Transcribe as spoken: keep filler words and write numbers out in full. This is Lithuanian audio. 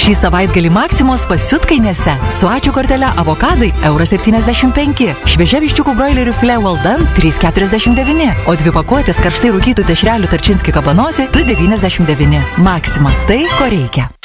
Šį savaitgalį Maksimos pasiutkainėse su ačiū kortele avokadai euras septyniasdešimt penki, šviežia viščiukų broilerių filė well done trys keturiasdešimt devyni, o dvi pakuotės karštai rūkytų dešrelių Tarčinski kabanosi du devyniasdešimt devyni. Maksima, tai ko reikia.